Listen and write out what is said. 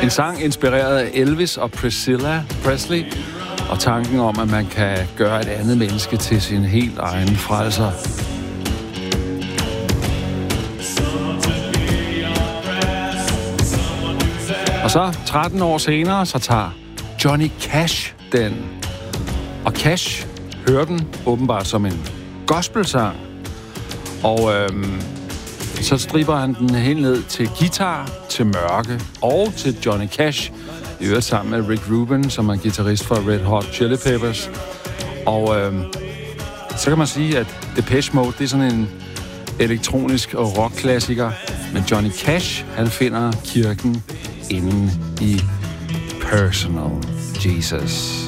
En sang inspireret af Elvis og Priscilla Presley, og tanken om, at man kan gøre et andet menneske til sin helt egen frelser. Og så 13 år senere, så tager Johnny Cash den. Og Cash hører den åbenbart som en gospelsang. Og så striber han den helt ned til guitar, til mørke og til Johnny Cash. I øvrigt sammen med Rick Rubin, som er guitarist for Red Hot Chili Peppers. Og så kan man sige, at Depeche Mode, det er sådan en elektronisk rockklassiker. Men Johnny Cash, han finder kirken inde i Personal Jesus.